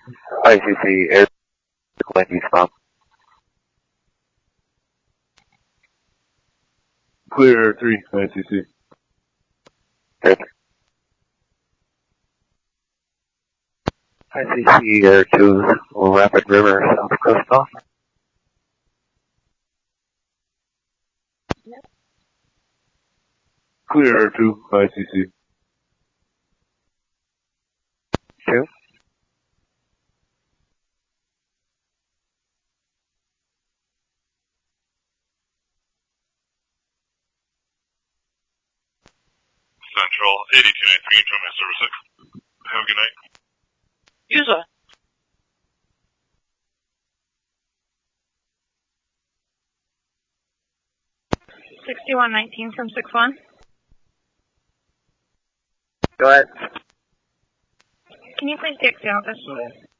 ICC Air Land eastbound. Clear Air 3, ICC. Air 3. ICC Air 2, Rapid River, South Coast off. Clear Air 2, ICC. 2. Central 8293, join my service. Have a good night. User. $6119 from 6-1. Go ahead. Can you please taxi office?